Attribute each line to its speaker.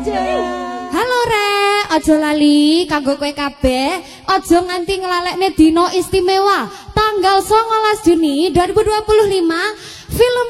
Speaker 1: Halo Rek, aja lali kanggo kowe kabeh, aja nganti nglalekne dina istimewa tanggal 19 Juni 2025 film